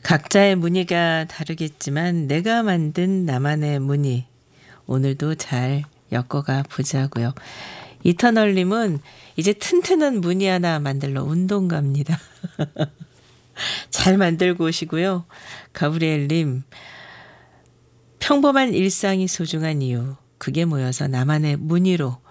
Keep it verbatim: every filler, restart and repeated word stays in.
각자의 무늬가 다르겠지만 내가 만든 나만의 무늬 오늘도 잘 엮어가 보자고요. 이터널님은 이제 튼튼한 무늬 하나 만들러 운동 갑니다. 잘 만들고 오시고요. 가브리엘님 평범한 일상이 소중한 이유 그게 모여서 나만의 무늬로